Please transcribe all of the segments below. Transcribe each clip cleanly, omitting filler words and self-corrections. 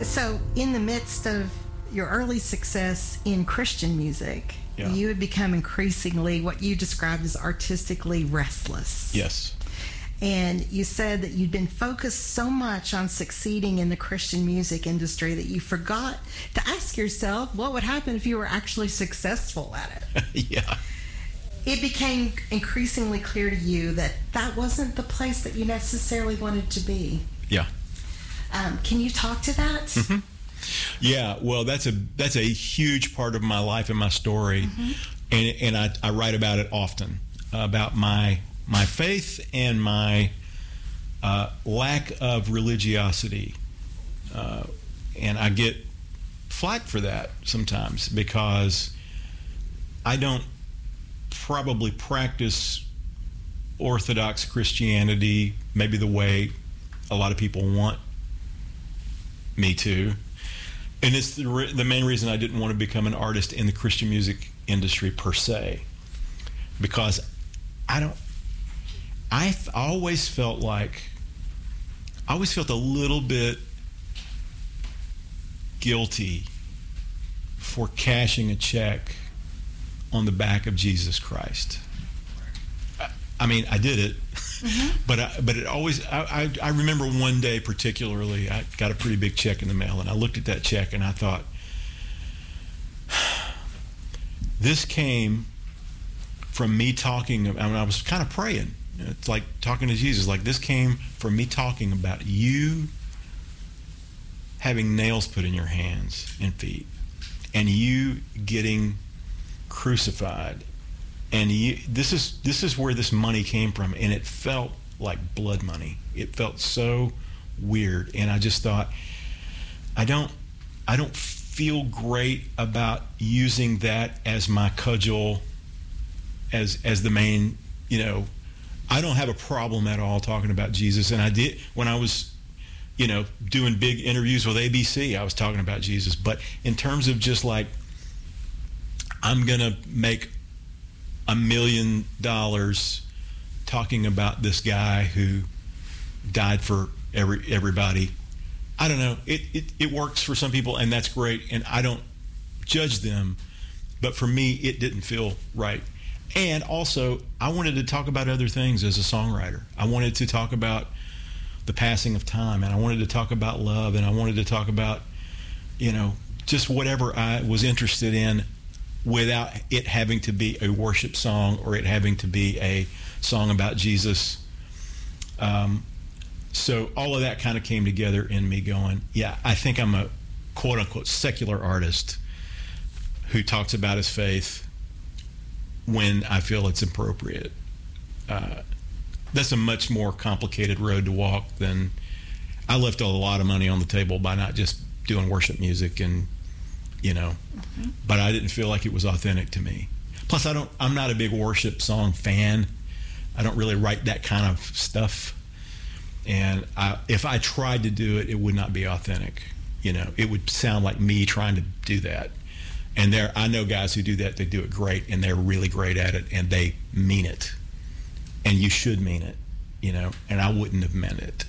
So, in the midst of your early success in Christian music, you had become increasingly what you described as artistically restless. Yes. And you said that you'd been focused so much on succeeding in the Christian music industry that you forgot to ask yourself what would happen if you were actually successful at it. Yeah. It became increasingly clear to you that that wasn't the place that you necessarily wanted to be. Yeah. Can you talk to that? Mm-hmm. Yeah, well, that's a huge part of my life and my story, and I write about it often, about my faith and my lack of religiosity, and I get flack for that sometimes because I don't probably practice Orthodox Christianity maybe the way a lot of people want me to. And it's the main reason I didn't want to become an artist in the Christian music industry per se, because I always felt a little bit guilty for cashing a check on the back of Jesus Christ. I mean, I did it, but it always. I remember one day particularly, I got a pretty big check in the mail, and I looked at that check and I thought, this came from me talking. I mean, I was kind of praying. It's like talking to Jesus. Like, this came from me talking about you having nails put in your hands and feet, and you getting crucified. And this is where this money came from, and it felt like blood money. It felt so weird, and I just thought, I don't feel great about using that as my cudgel, as the main. I don't have a problem at all talking about Jesus, and I did when I was, doing big interviews with ABC. I was talking about Jesus, but in terms of just like, I'm gonna make $1 million talking about this guy who died for everybody. I don't know. It works for some people, and that's great, and I don't judge them, but for me, it didn't feel right. And also, I wanted to talk about other things as a songwriter. I wanted to talk about the passing of time, and I wanted to talk about love, and I wanted to talk about, just whatever I was interested in, without it having to be a worship song or it having to be a song about Jesus. So all of that kind of came together in me going, yeah, I think I'm a quote-unquote secular artist who talks about his faith when I feel it's appropriate. That's a much more complicated road to walk than... I left a lot of money on the table by not just doing worship music and but I didn't feel like it was authentic to me. Plus, I'm not a big worship song fan. I don't really write that kind of stuff. And if I tried to do it, it would not be authentic. It would sound like me trying to do that. And I know guys who do that, they do it great, and they're really great at it, and they mean it. And you should mean it, and I wouldn't have meant it,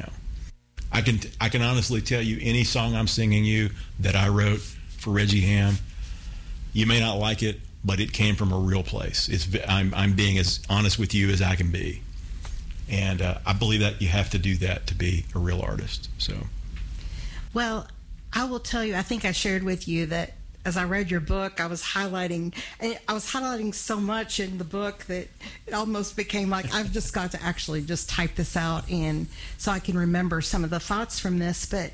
I can honestly tell you, any song I'm singing you that I wrote for Reggie Ham, you may not like it, but it came from a real place. I'm being as honest with you as I can be, and I believe that you have to do that to be a real artist. So, well, I will tell you, I think I shared with you that as I read your book, I was highlighting so much in the book that it almost became like I've just got to actually just type this out so I can remember some of the thoughts from this. But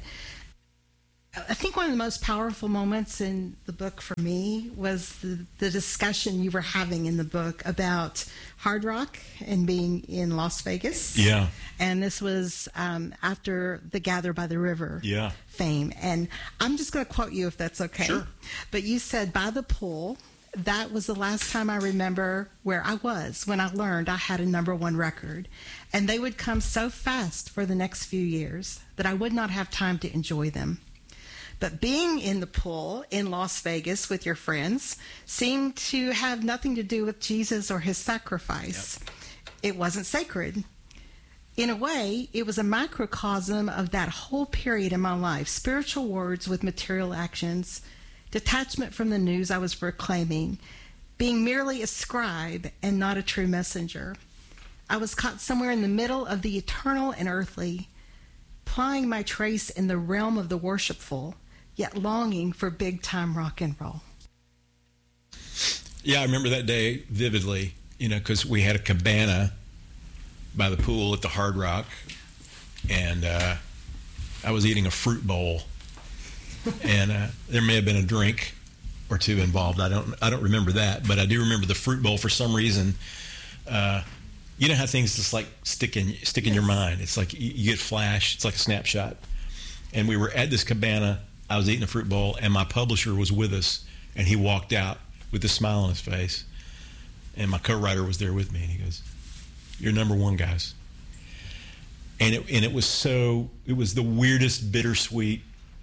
I think one of the most powerful moments in the book for me was the discussion you were having in the book about hard rock and being in Las Vegas. Yeah. And this was after the Gather by the River fame. And I'm just going to quote you if that's okay. Sure. But you said, by the pool, that was the last time I remember where I was when I learned I had a #1 record. And they would come so fast for the next few years that I would not have time to enjoy them. But being in the pool in Las Vegas with your friends seemed to have nothing to do with Jesus or his sacrifice. Yep. It wasn't sacred. In a way, it was a microcosm of that whole period in my life. Spiritual words with material actions, detachment from the news I was proclaiming, being merely a scribe and not a true messenger. I was caught somewhere in the middle of the eternal and earthly, plying my trace in the realm of the worshipful, yet longing for big-time rock and roll. Yeah, I remember that day vividly, because we had a cabana by the pool at the Hard Rock, and I was eating a fruit bowl, and there may have been a drink or two involved. I don't remember that, but I do remember the fruit bowl for some reason. You know how things just like stick in your mind. It's like you get flash. It's like a snapshot. And we were at this cabana. I was eating a fruit bowl, and my publisher was with us, and he walked out with a smile on his face. And my co-writer was there with me, and he goes, "You're number one, guys." And it was the weirdest, bittersweet.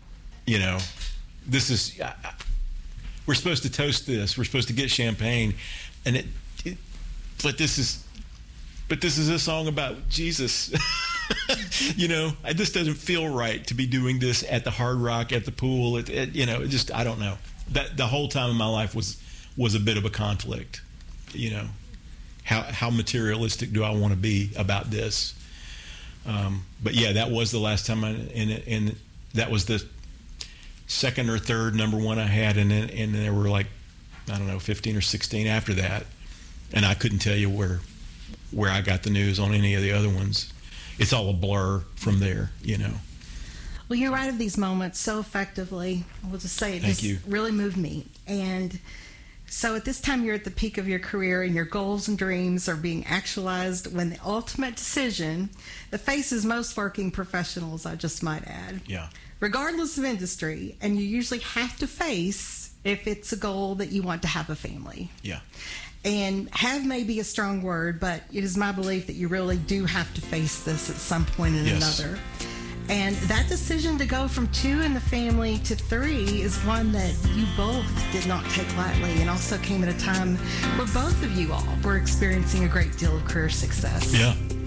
This is we're supposed to toast this. We're supposed to get champagne, and but this is a song about Jesus. It just doesn't feel right to be doing this at the Hard Rock, at the pool. It just, I don't know. That the whole time in my life was a bit of a conflict. How materialistic do I want to be about this? But yeah, that was the last time and that was the second or third number one I had, and there were like, I don't know, 15 or 16 after that, and I couldn't tell you where I got the news on any of the other ones. It's all a blur from there, Well, you write of these moments so effectively. I will just say it really moved me. And so at this time, you're at the peak of your career, and your goals and dreams are being actualized when the ultimate decision that faces most working professionals, I just might add. Yeah. Regardless of industry, and you usually have to face if it's a goal that you want to have a family. Yeah. And have may be a strong word, but it is my belief that you really do have to face this at some point in another. And that decision to go from 2 in the family to 3 is one that you both did not take lightly, and also came at a time where both of you all were experiencing a great deal of career success. Yeah.